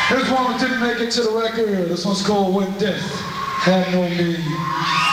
Here's one that didn't make it to the record. This one's called When Death Had No Name.